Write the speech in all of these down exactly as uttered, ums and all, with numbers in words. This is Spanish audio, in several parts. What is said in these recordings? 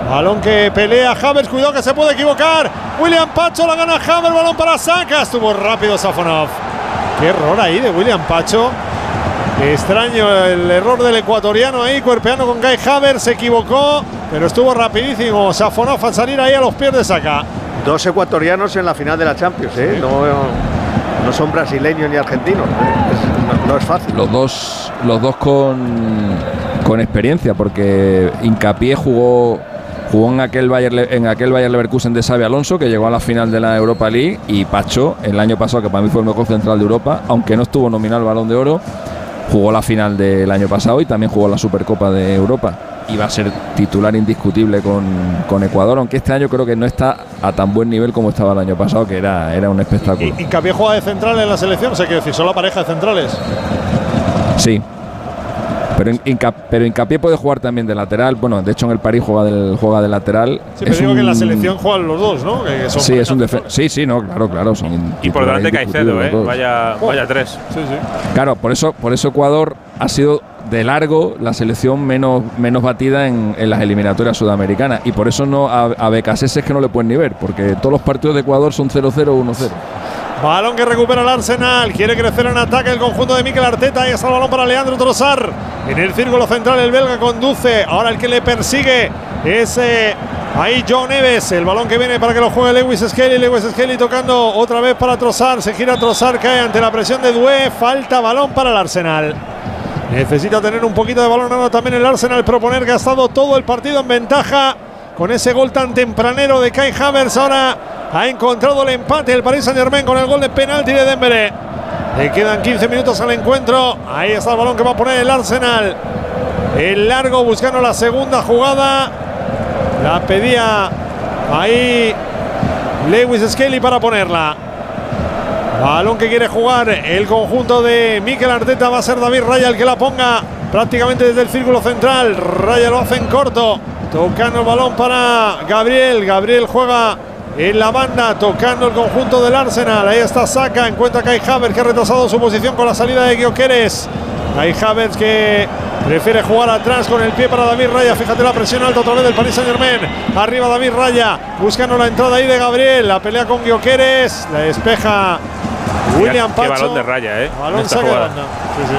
Balón que pelea Havertz, cuidado que se puede equivocar. William Pacho la gana Havertz, balón para Saka. Estuvo rápido Safonov. Qué error ahí de William Pacho. Extraño el error del ecuatoriano ahí, cuerpeando con Kai Havertz. Se equivocó, pero estuvo rapidísimo Safonov al salir ahí a los pies de Saka. Dos ecuatorianos en la final de la Champions, ¿eh? Sí. No, no son brasileños ni argentinos. Es, no, no es fácil. Los dos, los dos con, con experiencia, porque Hincapié jugó... Jugó en aquel Bayer, en aquel Bayer Leverkusen de Xabi Alonso, que llegó a la final de la Europa League, y Pacho, el año pasado, que para mí fue el mejor central de Europa, aunque no estuvo nominado al Balón de Oro, jugó la final del año pasado y también jugó la Supercopa de Europa. Y va a ser titular indiscutible con, con Ecuador, aunque este año creo que no está a tan buen nivel como estaba el año pasado, que era, era un espectáculo. ¿Y Hincapié juega de central en la selección? O sea, quiero decir, ¿son la pareja de centrales? Sí. Pero, Inca, pero Hincapié puede jugar también de lateral. Bueno, de hecho en el París juega, del, juega de lateral. Sí, pero es digo un, que en la selección juegan los dos, ¿no? Que son sí, es un defen- sí, sí, no, claro, claro. Son y por delante Caicedo, ¿eh? Vaya, oh. vaya tres. Sí, sí. Claro, por eso, por eso Ecuador ha sido de largo la selección menos, menos batida en, en las eliminatorias sudamericanas. Y por eso no a, a Becasese es que no le pueden ni ver, porque todos los partidos de Ecuador son cero cero, uno cero. Balón que recupera el Arsenal. Quiere crecer en ataque el conjunto de Mikel Arteta. Ahí está el balón para Leandro Trossard. En el círculo central el belga conduce. Ahora el que le persigue es eh, ahí João Neves. El balón que viene para que lo juegue Lewis Skelly. Lewis Skelly tocando otra vez para Trossard. Se gira Trossard, cae ante la presión de Doué. Falta balón para el Arsenal. Necesita tener un poquito de balón ahora también el Arsenal. Proponer que ha estado todo el partido en ventaja. Con ese gol tan tempranero de Kai Havertz, ahora ha encontrado el empate el Paris Saint-Germain con el gol de penalti de Dembélé. Le quedan quince minutos al encuentro. Ahí está el balón que va a poner el Arsenal. El largo buscando la segunda jugada. La pedía ahí Lewis Skelly para ponerla. Balón que quiere jugar el conjunto de Mikel Arteta. Va a ser David Raya el que la ponga prácticamente desde el círculo central. Raya lo hace en corto. Tocando el balón para Gabriel. Gabriel juega en la banda, tocando el conjunto del Arsenal. Ahí está Saka, encuentra a Kai Havertz, que ha retrasado su posición con la salida de Gyökeres. Kai Havertz que prefiere jugar atrás con el pie para David Raya. Fíjate la presión alta otra vez del Paris Saint-Germain. Arriba David Raya, buscando la entrada ahí de Gabriel. La pelea con Gyökeres, la despeja William Pacho. Qué balón de Raya, ¿eh? Balón saque de banda. Sí, sí.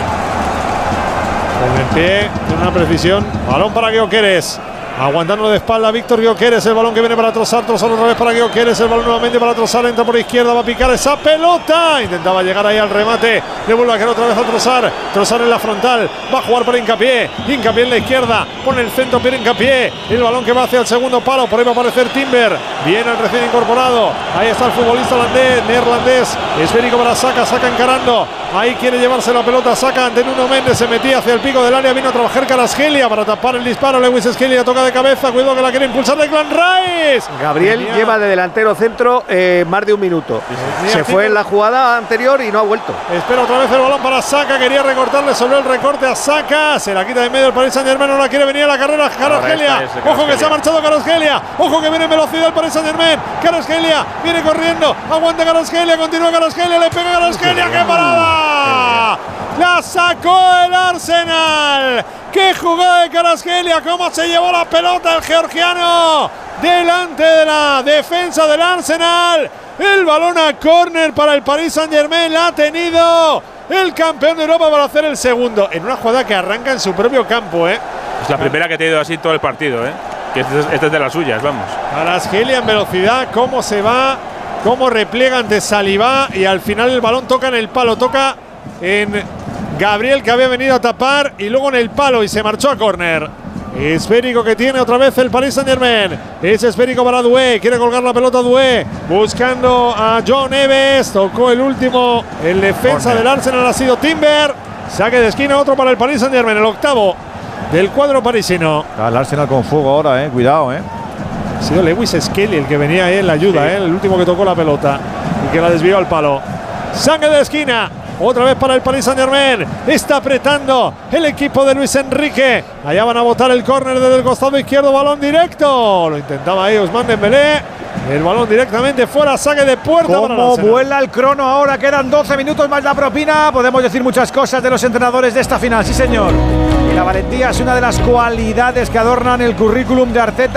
Con el pie, tiene una precisión. Balón para Gyökeres. Aguantando de espalda Víctor Gyökeres, el balón que viene para Trossard, Trossard otra vez para Gyökeres, el balón nuevamente para Trossard, entra por izquierda, va a picar esa pelota, intentaba llegar ahí al remate, le vuelve a quedar otra vez a Trossard, Trossard en la frontal, va a jugar para Hincapié, Hincapié en la izquierda, pone el centro, Pierre Hincapié, el balón que va hacia el segundo palo, por ahí va a aparecer Timber, viene el recién incorporado, ahí está el futbolista holandés, neerlandés, esférico para Saka, Saka encarando, ahí quiere llevarse la pelota, Saka ante Nuno Méndez, se metía hacia el pico del área, vino a trabajar Kvaratskhelia para tapar el disparo, Lewis Skelly toca de cabeza, cuidado que la quiere impulsar Declan Rice. Gabriel Venía. lleva de delantero centro eh, más de un minuto. Venía Se fue en la jugada anterior y no ha vuelto. Espera otra vez el balón para Saka, quería recortarle sobre el recorte a Saka, se la quita de medio el Paris Saint-Germain, no la quiere venir a la carrera Kvaratskhelia. Ojo que se ha marchado Kvaratskhelia, ojo que viene en velocidad el Paris Saint-Germain. Kvaratskhelia viene corriendo, aguanta Kvaratskhelia, continúa Kvaratskhelia, le pega Kvaratskhelia, ¡qué parada! La sacó el Arsenal. ¡Qué jugada de Kvaratskhelia! ¡Cómo se llevó la pelota el georgiano! Delante de la defensa del Arsenal. El balón a córner para el Paris Saint-Germain. La ha tenido el campeón de Europa para hacer el segundo. En una jugada que arranca en su propio campo, ¿eh? Es la primera que ha tenido así todo el partido, ¿eh? Que esta es, este es de las suyas, vamos. Kvaratskhelia en velocidad. Cómo se va, cómo repliega ante Saliba. Y al final el balón toca en el palo. Toca en Gabriel, que había venido a tapar, y luego en el palo y se marchó a córner. Esférico que tiene otra vez el Paris Saint-Germain. Es esférico para Doué. Quiere colgar la pelota Doué. Buscando a João Neves. Tocó el último. El defensa Corner. del Arsenal ha sido Timber. Saque de esquina otro para el Paris Saint-Germain. El octavo del cuadro parisino. El Arsenal con fuego ahora, eh. Cuidado, eh. Ha sido Lewis Skelly el que venía ahí en la ayuda, sí. eh. El último que tocó la pelota y que la desvió al palo. Saque de esquina. Otra vez para el Paris Saint-Germain. Está apretando el equipo de Luis Enrique. Allá van a botar el córner desde el costado izquierdo. Balón directo. Lo intentaba ahí Ousmane Dembélé. El balón directamente fuera. Saque de puerta. Como vuela el crono ahora. Quedan doce minutos más la propina. Podemos decir muchas cosas de los entrenadores de esta final. Sí, señor. Y la valentía es una de las cualidades que adornan el currículum de Arteta.